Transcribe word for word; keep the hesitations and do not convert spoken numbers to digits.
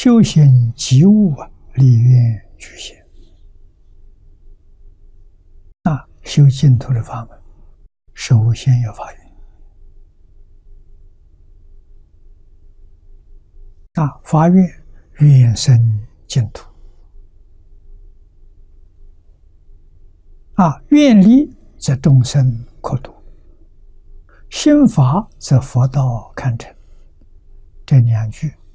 修行及物啊，离愿具现。啊，修净土的法门，首先要发愿。啊，发愿愿生净土。啊，愿力则众生可度，心法则佛道堪成。这两句